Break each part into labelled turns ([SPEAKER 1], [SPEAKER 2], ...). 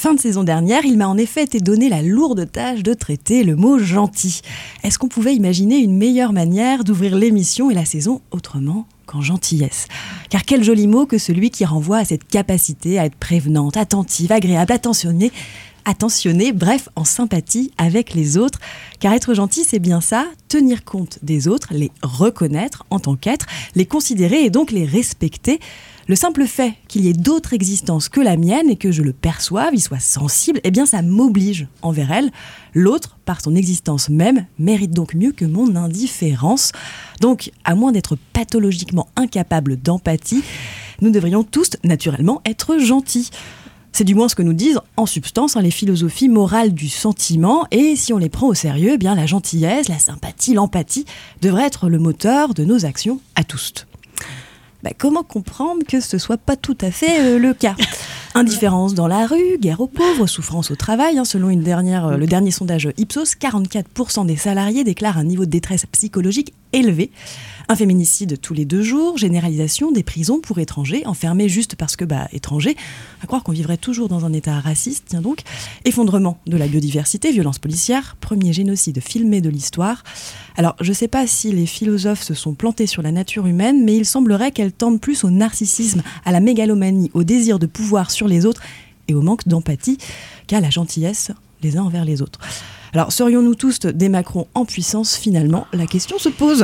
[SPEAKER 1] fin de saison dernière, il m'a en effet été donné la lourde tâche de traiter le mot gentil. Est-ce qu'on pouvait imaginer une meilleure manière d'ouvrir l'émission et la saison autrement qu'en gentillesse ? Car quel joli mot que celui qui renvoie à cette capacité à être prévenante, attentive, agréable, attentionnée, bref, en sympathie avec les autres. Car être gentil, c'est bien ça, tenir compte des autres, les reconnaître en tant qu'être, les considérer et donc les respecter. Le simple fait qu'il y ait d'autres existences que la mienne et que je le perçoive, y soit sensible, eh bien ça m'oblige envers elle. L'autre, par son existence même, mérite donc mieux que mon indifférence. Donc, à moins d'être pathologiquement incapables d'empathie, nous devrions tous naturellement être gentils. C'est du moins ce que nous disent en substance les philosophies morales du sentiment, et si on les prend au sérieux, eh bien la gentillesse, la sympathie, l'empathie devraient être le moteur de nos actions à tous. Comment comprendre que ce soit pas tout à fait le cas ? Indifférence dans la rue, guerre aux pauvres, souffrance au travail. Selon le dernier sondage Ipsos, 44% des salariés déclarent un niveau de détresse psychologique élevé. Un féminicide tous les 2 jours, généralisation des prisons pour étrangers, enfermés juste parce que, étrangers, à croire qu'on vivrait toujours dans un état raciste, tiens donc. Effondrement de la biodiversité, violence policière, premier génocide filmé de l'histoire. Alors, je ne sais pas si les philosophes se sont plantés sur la nature humaine, mais il semblerait qu'elle tende plus au narcissisme, à la mégalomanie, au désir de pouvoir sur les autres et au manque d'empathie qu'à la gentillesse les uns envers les autres. Alors, serions-nous tous des Macron en puissance, finalement ? La question se pose.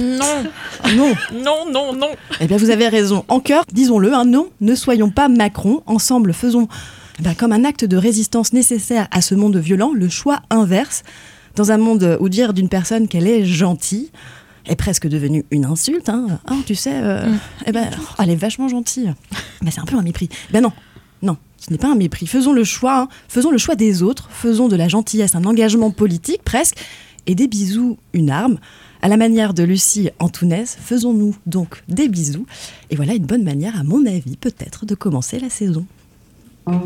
[SPEAKER 2] Non.
[SPEAKER 1] Eh bien, vous avez raison. En cœur, disons-le, non, ne soyons pas Macron. Ensemble, faisons comme un acte de résistance nécessaire à ce monde violent, le choix inverse. Dans un monde où dire d'une personne qu'elle est gentille est presque devenu une insulte. Tu sais, elle est vachement gentille. C'est un peu un mépris. Non, ce n'est pas un mépris. Faisons le choix des autres. Faisons de la gentillesse un engagement politique, presque. Et des bisous, une arme. À la manière de Lucie Antounès, faisons-nous donc des bisous. Et voilà une bonne manière, à mon avis, peut-être, de commencer la saison.